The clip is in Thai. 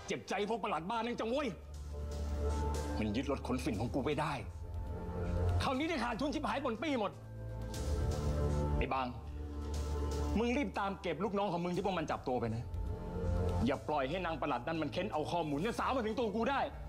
เจ็บใจพวกประหลัดบ้านนั่นจังเว้ยมันยึดรถขนฝิ่นของกูไปได้คราวนี้ได้ขาดทุนชิบหายปนปี้หมดไอ้บางมึงรีบตามเก็บลูกน้องของมึงที่พวกมันจับตัวไปนะอย่าปล่อยให้นางประหลัดนั่นมันเค้นเอาข้อมูลเนี่ยสาวมาถึงตัวกูได้